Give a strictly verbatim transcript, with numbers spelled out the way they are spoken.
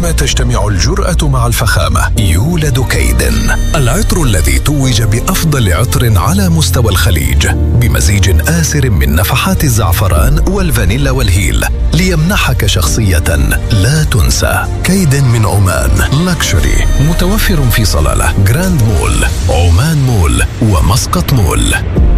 عندما تجتمع الجرأة مع الفخامة يولد كايدن، العطر الذي توج بأفضل عطر على مستوى الخليج، بمزيج آسر من نفحات الزعفران والفانيلا والهيل، ليمنحك شخصية لا تنسى. كايدن من عمان لاكشري، متوفر في صلالة، جراند مول، عمان مول، ومسقط مول.